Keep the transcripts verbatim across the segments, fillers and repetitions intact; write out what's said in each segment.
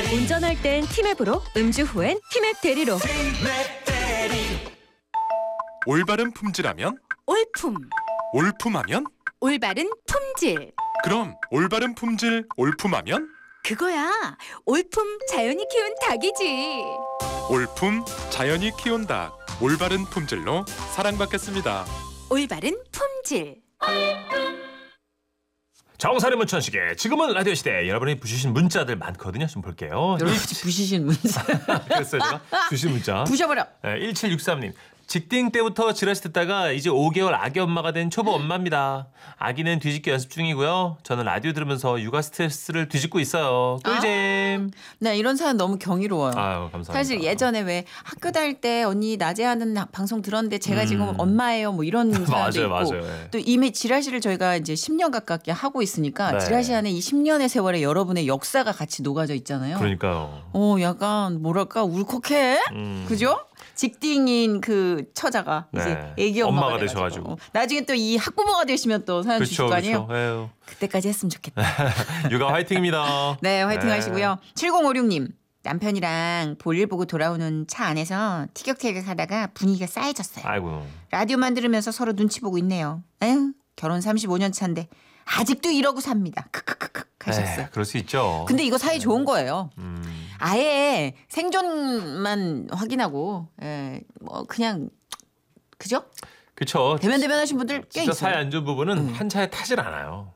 운전할 땐 티맵으로, 음주 후엔 티맵 대리로. 올바른 품질하면? 올품. 올품하면? 올바른 품질. 그럼 올바른 품질 올품하면? 그거야. 올품 자연이 키운 닭이지. 올품 자연이 키운 닭. 올바른 품질로 사랑받겠습니다. 올바른 품질. 정선의 문천식의 지금은 라디오 시대. 여러분이 부주신 문자들 많거든요. 좀 볼게요. 여러분 부시신 문자. 그랬어요 제가? 주신 문자. 부셔버려. 네, 일칠육삼 님. 직딩 때부터 지라시 듣다가 이제 오 개월 아기 엄마가 된 초보 엄마입니다. 아기는 뒤집기 연습 중이고요. 저는 라디오 들으면서 육아 스트레스를 뒤집고 있어요. 꿀잼. 아, 네, 이런 사연 너무 경이로워요. 아유, 감사합니다. 사실 예전에 왜 학교 다닐 때 언니 낮에 하는 방송 들었는데 제가 음. 지금 엄마예요. 뭐 이런 사연도 맞아요, 있고. 맞아요. 네. 또 이미 지라시를 저희가 이제 십 년 가깝게 하고 있으니까 네. 지라시 안에 이 십 년의 세월에 여러분의 역사가 같이 녹아져 있잖아요. 그러니까요. 어, 약간 뭐랄까 울컥해. 음. 그죠? 직딩인 그 처자가 네. 이제 애기 엄마가, 엄마가 돼가지고. 되셔가지고. 나중에 또 이 학부모가 되시면 또 사연 주실 그렇죠, 거 아니에요? 그렇죠. 그때까지 했으면 좋겠다. 육아 화이팅입니다. 네, 화이팅 네. 하시고요. 칠공오육 님. 남편이랑 볼일 보고 돌아오는 차 안에서 티격태격 하다가 분위기가 싸해졌어요. 아이고. 라디오만 들으면서 서로 눈치 보고 있네요. 에휴, 결혼 삼십오 년 차인데 아직도 이러고 삽니다. 크크크크 하셨어요. 에이, 그럴 수 있죠. 근데 이거 사이 좋은 거예요. 음. 아예 생존만 확인하고 예, 뭐 그냥 그죠? 그렇죠. 대면 대면 하신 분들 꽤 진짜 있어요. 사이 안 좋은 부분은 음. 한 차에 타질 않아요.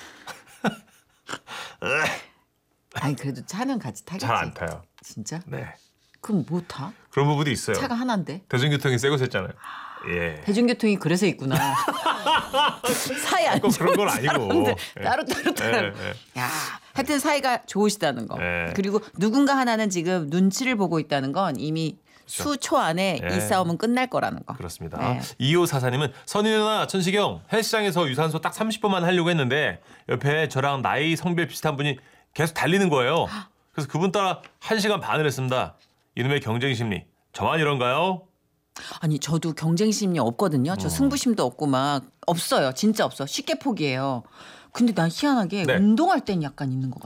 아니 그래도 차는 같이 타겠지. 잘 안 타요. 진짜? 네. 그럼 뭐 타? 그런 부분도 있어요. 차가 하나인데. 대중교통이 세고 셌잖아요. 예. 대중교통이 그래서 있구나. 사이 안 꼭 좋은 그런 건 아니고. 사람들 예. 따로 따로 따로. 예, 예. 야, 하여튼 사이가 좋으시다는 거. 예. 그리고 누군가 하나는 지금 눈치를 보고 있다는 건 이미 수초 안에 예. 이 싸움은 끝날 거라는 거. 그렇습니다. 네. 이오사사님은 선희 누나, 천식형 헬스장에서 유산소 딱 삼십 분만 하려고 했는데 옆에 저랑 나이 성별 비슷한 분이 계속 달리는 거예요. 그래서 그분 따라 한 시간 반을 했습니다. 이놈의 경쟁 심리. 저만 이런가요? 아니 저도 경쟁심이 없거든요. 저 승부심도 없고 막 없어요. 진짜 없어. 쉽게 포기해요. 근데 난 희한하게 네. 운동할 땐 약간 있는 것 같아.